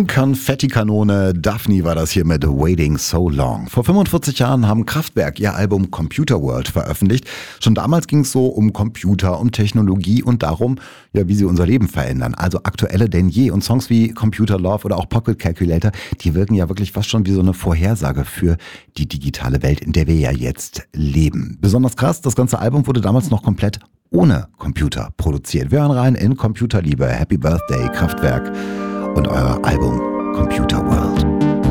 Konfettikanone, Daphne war das hier mit Waiting So Long. Vor 45 Jahren haben Kraftwerk ihr Album Computer World veröffentlicht. Schon damals ging es so um Computer, um Technologie und darum, ja, wie sie unser Leben verändern. Also aktueller denn je. Und Songs wie Computer Love oder auch Pocket Calculator, die wirken ja wirklich fast schon wie so eine Vorhersage für die digitale Welt, in der wir ja jetzt leben. Besonders krass, das ganze Album wurde damals noch komplett ohne Computer produziert. Wir hören rein in Computerliebe. Happy Birthday, Kraftwerk und euer Album Computer World.